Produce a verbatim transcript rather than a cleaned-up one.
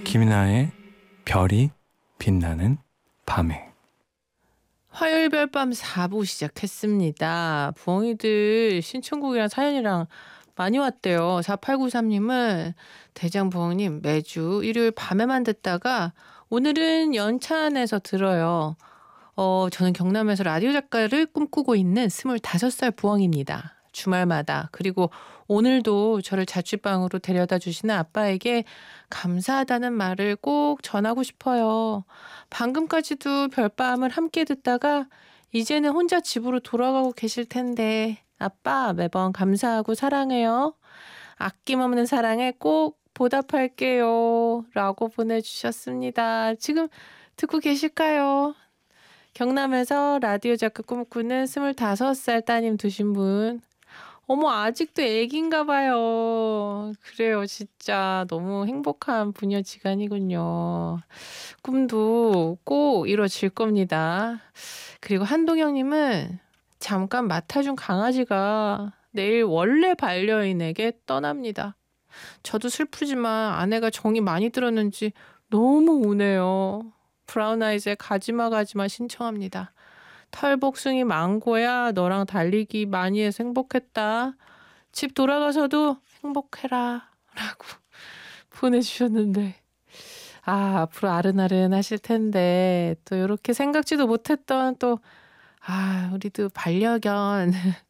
김이나의 별이 빛나는 밤에. 화요일 별밤 사 부 시작했습니다. 부엉이들 신청곡이랑 사연이랑 많이 왔대요. 사팔구삼님은 대장부엉님 매주 일요일 밤에만 듣다가 오늘은 연차 안에서 들어요. 어, 저는 경남에서 라디오 작가를 꿈꾸고 있는 스물다섯 살 부엉입니다. 주말마다 그리고 오늘도 저를 자취방으로 데려다 주시는 아빠에게 감사하다는 말을 꼭 전하고 싶어요. 방금까지도 별밤을 함께 듣다가 이제는 혼자 집으로 돌아가고 계실 텐데 아빠 매번 감사하고 사랑해요. 아낌없는 사랑에 꼭 보답할게요. 라고 보내주셨습니다. 지금 듣고 계실까요? 경남에서 라디오 작가 꿈꾸는 스물다섯 살 따님 두신 분. 어머, 아직도 애기인가 봐요. 그래요, 진짜 너무 행복한 부녀지간이군요. 꿈도 꼭 이루어질 겁니다. 그리고 한동영님은 잠깐 맡아준 강아지가 내일 원래 반려인에게 떠납니다. 저도 슬프지만 아내가 정이 많이 들었는지 너무 우네요. 브라운 아이즈의 가지마 가지마 신청합니다. 털복숭이 망고야 너랑 달리기 많이 해서 행복했다. 집 돌아가서도 행복해라 라고 보내주셨는데 아 앞으로 아른아른 하실 텐데 또 이렇게 생각지도 못했던 또 아 우리도 반려견